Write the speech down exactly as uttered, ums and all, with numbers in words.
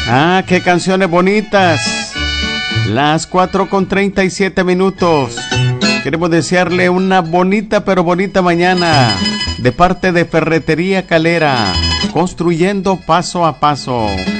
Ah, qué canciones bonitas. Las cuatro con treinta y siete minutos. Queremos desearle una bonita pero bonita mañana de parte de Ferretería Calera, construyendo paso a paso.